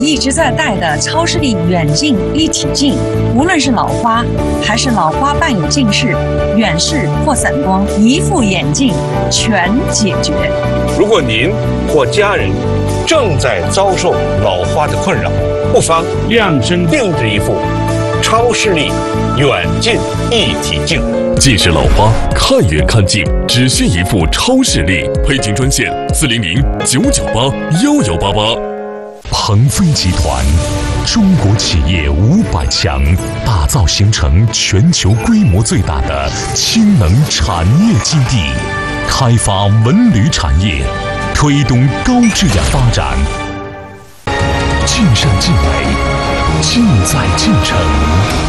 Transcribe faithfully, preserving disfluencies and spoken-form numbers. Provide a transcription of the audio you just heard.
一直在带的超视力远近一体镜，无论是老花还是老花伴有近视、远视或散光，一副眼镜全解决。 如果您或家人正在遭受老花的困扰，不妨量身定制一副超视力远近一体镜。 近视老花看远看近，只需一副超视力。配镜专线：四零零九九八幺幺八八。鹏飞集团，中国企业五百强，打造形成全球规模最大的氢能产业基地，开发文旅产业，推动高质量发展。尽善尽美，尽在晋城。